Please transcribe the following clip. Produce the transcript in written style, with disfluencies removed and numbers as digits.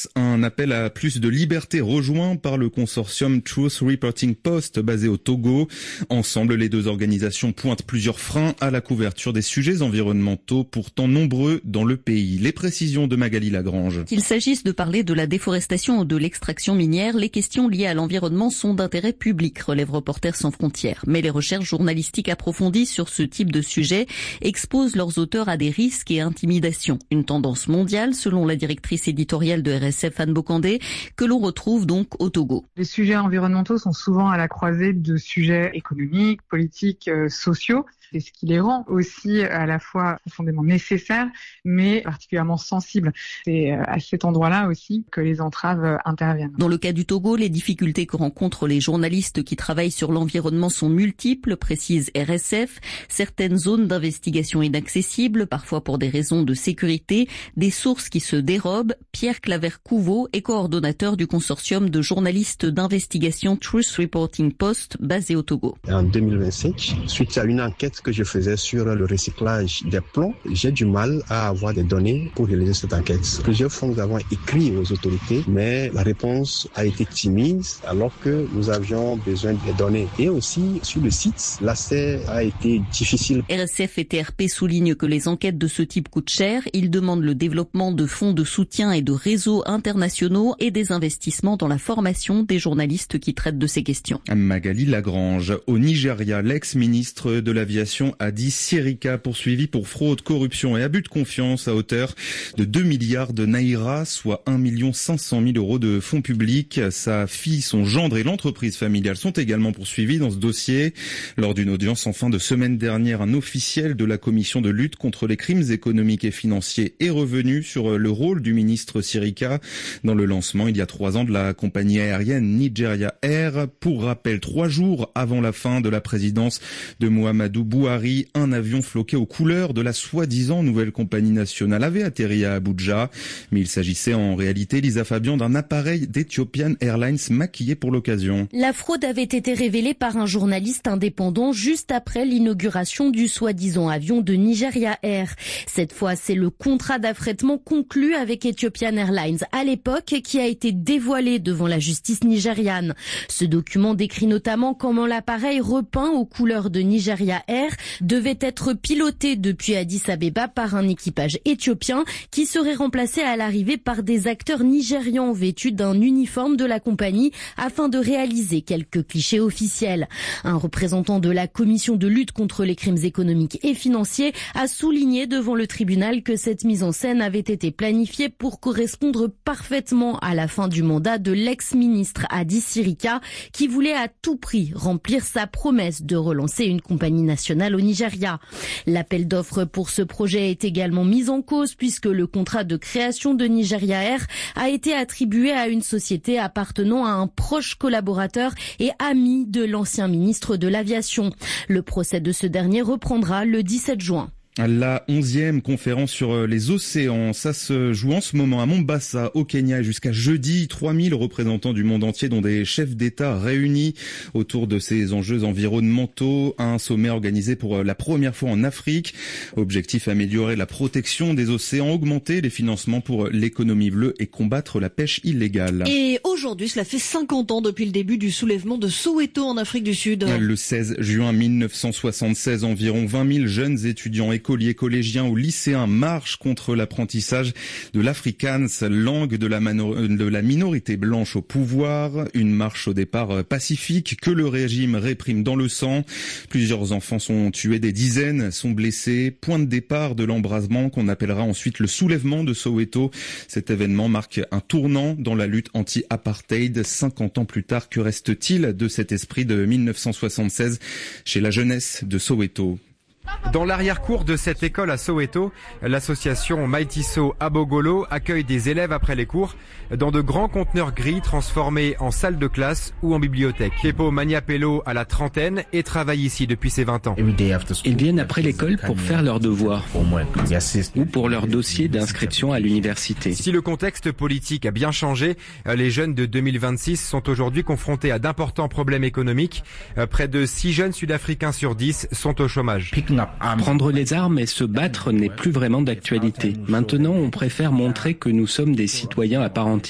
lance un appel à plus de liberté rejoint par le consortium Truth Reporting Post basé au Togo. Ensemble, les deux organisations pointent plusieurs freins à la couverture des sujets environnementaux pourtant nombreux dans le pays. Les précisions de Magali Lagrange. Qu'il s'agisse de parler de la déforestation ou de l'extraction minière, les questions liées à l'environnement sont d'intérêt public, relève Reporters sans frontières. Mais les recherches journalistiques approfondies sur ce type de sujet exposent leurs auteurs à des risques et intimidations. Une tendance mondiale, selon la directrice éditoriale de RSF, Anne Bocandé, que l'on retrouve donc au Togo. Les sujets environnementaux sont souvent à la croisée de sujets économiques, politiques, sociaux. C'est ce qui les rend aussi à la fois profondément nécessaires, mais particulièrement sensibles. C'est à cet endroit-là aussi que les entraves interviennent. Dans le cas du Togo, les difficultés que rencontrent les journalistes qui travaillent sur l'environnement sont multiples, précise RSF. Certaines zones d'investigation inaccessibles, parfois pour des raisons de sécurité, des sources qui se dérobent. Pierre Claver-Couveau est coordonnateur du consortium de journalistes d'investigation Truth Reporting Post basé au Togo. En 2025, suite à une enquête que je faisais sur le recyclage des plombs, j'ai du mal à avoir des données pour réaliser cette enquête. Plusieurs fois, nous avons écrit aux autorités, mais la réponse a été timide alors que nous avions besoin des données. Et aussi, sur le site, l'accès a été difficile. RSF et TRP soulignent que les enquêtes de ce type coûtent cher. Ils demandent le développement de fonds de soutien et de réseaux internationaux et des investissements dans la formation des journalistes qui traitent de ces questions. Magali Lagrange. Au Nigeria, l'ex-ministre de l'Aviation Hadi Sirika poursuivi pour fraude, corruption et abus de confiance à hauteur de 2 milliards de naira, soit 1 500 000 € de fonds publics. Sa fille, son gendre et l'entreprise familiale sont également poursuivis dans ce dossier. Lors d'une audience en fin de semaine dernière, un officiel de la commission de lutte contre les crimes économiques et financiers est revenu sur le rôle du ministre Sirika dans le lancement il y a 3 ans de la compagnie aérienne Nigeria Air. Pour rappel, 3 jours avant la fin de la présidence de Muhammadu Buhari, un avion floqué aux couleurs de la soi-disant nouvelle compagnie nationale avait atterri à Abuja. Mais il s'agissait en réalité, Lisa Fabian, d'un appareil d'Ethiopian Airlines maquillé pour l'occasion. La fraude avait été révélée par un journaliste indépendant juste après l'inauguration du soi-disant avion de Nigeria Air. Cette fois, c'est le contrat d'affrètement conclu avec Ethiopian Airlines à l'époque qui a été dévoilé devant la justice nigériane. Ce document décrit notamment comment l'appareil repeint aux couleurs de Nigeria Air devait être piloté depuis Addis Abeba par un équipage éthiopien qui serait remplacé à l'arrivée par des acteurs nigérians vêtus d'un uniforme de la compagnie afin de réaliser quelques clichés officiels. Un représentant de la commission de lutte contre les crimes économiques et financiers a souligné devant le tribunal que cette mise en scène avait été planifiée pour correspondre parfaitement à la fin du mandat de l'ex-ministre Hadi Sirika qui voulait à tout prix remplir sa promesse de relancer une compagnie nationale au Nigeria. L'appel d'offres pour ce projet est également mis en cause puisque le contrat de création de Nigeria Air a été attribué à une société appartenant à un proche collaborateur et ami de l'ancien ministre de l'Aviation. Le procès de ce dernier reprendra le 17 juin. La 11e conférence sur les océans, ça se joue en ce moment à Mombasa, au Kenya, et jusqu'à jeudi. 3000 représentants du monde entier, dont des chefs d'État réunis autour de ces enjeux environnementaux. Un sommet organisé pour la première fois en Afrique. Objectif, améliorer la protection des océans, augmenter les financements pour l'économie bleue et combattre la pêche illégale. Et aujourd'hui, cela fait 50 ans depuis le début du soulèvement de Soweto en Afrique du Sud. Le 16 juin 1976, environ 20 000 jeunes étudiants écoliers, collégiens ou lycéens marchent contre l'apprentissage de l'afrikaans, langue de la minorité blanche au pouvoir. Une marche au départ pacifique que le régime réprime dans le sang. Plusieurs enfants sont tués, des dizaines sont blessés. Point de départ de l'embrasement qu'on appellera ensuite le soulèvement de Soweto. Cet événement marque un tournant dans la lutte anti-apartheid. 50 ans plus tard, que reste-t-il de cet esprit de 1976 chez la jeunesse de Soweto? Dans l'arrière-cour de cette école à Soweto, l'association Maitiso Abogolo accueille des élèves après les cours dans de grands conteneurs gris transformés en salle de classe ou en bibliothèque. Pepo Maniapelo a la trentaine et travaille ici depuis ses 20 ans. Ils viennent après l'école pour faire leurs devoirs ou pour leur dossier d'inscription à l'université. Si le contexte politique a bien changé, les jeunes de 2026 sont aujourd'hui confrontés à d'importants problèmes économiques. Près de 6 jeunes sud-africains sur 10 sont au chômage. Prendre les armes et se battre n'est plus vraiment d'actualité. Maintenant, on préfère montrer que nous sommes des citoyens à part entière.